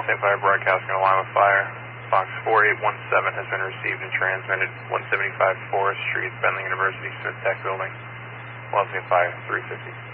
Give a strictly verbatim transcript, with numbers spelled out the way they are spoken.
Saint Fire broadcasting alarm of fire. Box four eight one seven has been received and transmitted. one seventy-five Forest Street, Bentley University, Smith Tech Building. Los Angeles Fire three fifty.